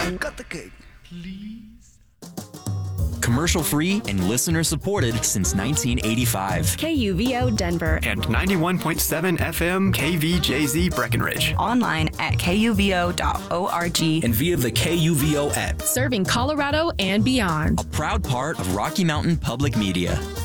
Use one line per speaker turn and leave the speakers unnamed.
Cut the cake.
Commercial free and listener supported since 1985.
KUVO Denver.
And 91.7 FM KVJZ Breckenridge.
Online at kuvo.org.
And via the KUVO app.
Serving Colorado and beyond.
A proud part of Rocky Mountain Public Media.